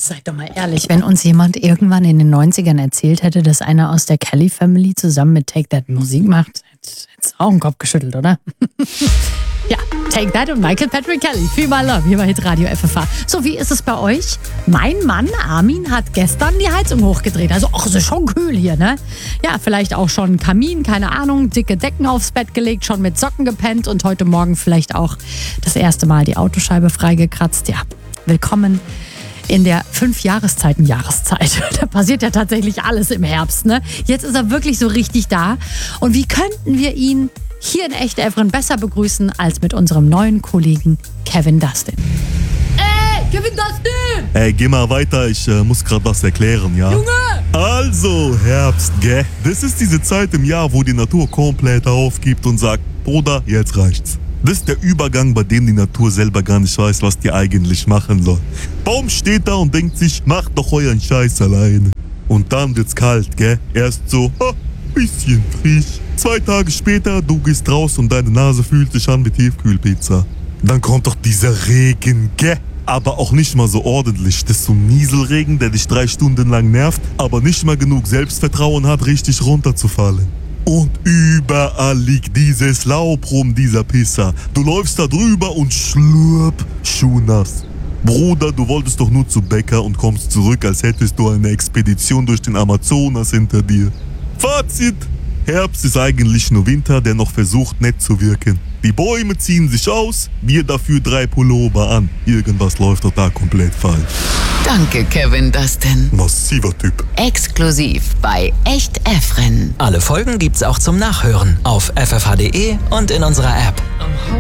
Seid doch mal ehrlich, wenn uns jemand irgendwann in den 90ern erzählt hätte, dass einer aus der Kelly Family zusammen mit Take That Musik macht, hättest auch den Kopf geschüttelt, oder? Ja, Take That und Michael Patrick Kelly. Feel My Love hier bei Hitradio FFH. So, wie ist es bei euch? Mein Mann Armin hat gestern die Heizung hochgedreht. Also, ach, es ist schon kühl hier, ne? Ja, vielleicht auch schon einen Kamin, keine Ahnung, dicke Decken aufs Bett gelegt, schon mit Socken gepennt und heute Morgen vielleicht auch das erste Mal die Autoscheibe freigekratzt. Ja, willkommen in der 5-Jahreszeiten-Jahreszeit. Da passiert ja tatsächlich alles im Herbst, ne? Jetzt ist er wirklich so richtig da. Und wie könnten wir ihn hier in Echt Evren besser begrüßen als mit unserem neuen Kollegen Kevin Dustin. Kevin Dustin! Ey, geh mal weiter, ich muss gerade was erklären, ja? Junge! Also, Herbst, gell? Das ist diese Zeit im Jahr, wo die Natur komplett aufgibt und sagt, Bruder, jetzt reicht's. Das ist der Übergang, bei dem die Natur selber gar nicht weiß, was die eigentlich machen soll. Baum steht da und denkt sich, macht doch euren Scheiß alleine. Und dann wird's kalt, gell? Erst so, bisschen frisch. 2 Tage später, du gehst raus und deine Nase fühlt sich an wie Tiefkühlpizza. Dann kommt doch dieser Regen, gell? Aber auch nicht mal so ordentlich. Das ist so ein Nieselregen, der dich 3 Stunden lang nervt, aber nicht mal genug Selbstvertrauen hat, richtig runterzufallen. Und überall liegt dieses Laub rum, dieser Pisser. Du läufst da drüber und schlurp, schuhnass. Bruder, du wolltest doch nur zu Bäcker und kommst zurück, als hättest du eine Expedition durch den Amazonas hinter dir. Fazit: Herbst ist eigentlich nur Winter, der noch versucht, nett zu wirken. Die Bäume ziehen sich aus, wir dafür 3 Pullover an. Irgendwas läuft doch da komplett falsch. Danke, Kevin Dustin. Massiver Typ. Exklusiv bei Echt Evren. Alle Folgen gibt's auch zum Nachhören auf ffh.de und in unserer App.